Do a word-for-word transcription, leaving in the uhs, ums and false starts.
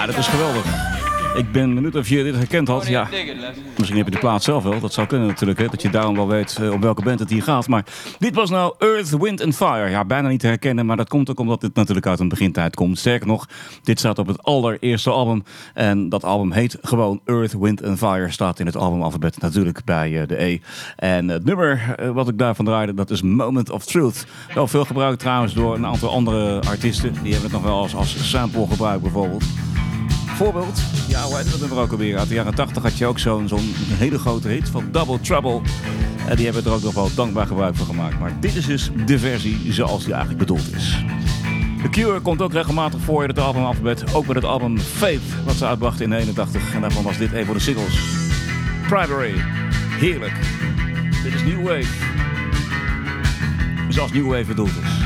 dat is geweldig. Ik ben benieuwd of je dit herkend had. Ja, misschien heb je de plaat zelf wel. Dat zou kunnen natuurlijk, hè, dat je daarom wel weet uh, om welke band het hier gaat. Maar dit was nou Earth, Wind and Fire. Ja, bijna niet te herkennen, maar dat komt ook omdat dit natuurlijk uit een begintijd komt. Sterker nog, dit staat op het allereerste album. En dat album heet gewoon Earth, Wind and Fire. Staat in het albumalfabet natuurlijk bij uh, de E. En het nummer uh, wat ik daarvan draaide, dat is Moment of Truth. Wel veel gebruikt trouwens door een aantal andere artiesten. Die hebben het nog wel als, als sample gebruikt bijvoorbeeld. Voorbeeld, ja, hoe heet dat nummer ook alweer? Uit de jaren tachtig had je ook zo'n zo'n hele grote hit van Double Trouble. En die hebben er ook nog wel dankbaar gebruik van gemaakt. Maar dit is dus de versie zoals die eigenlijk bedoeld is. The Cure komt ook regelmatig voor in het albumalfabet. Ook met het album Faith, wat ze uitbrachten in eenentachtig. En daarvan was dit een van de singles. Primary, heerlijk. Dit is New Wave. Zoals New Wave bedoeld is.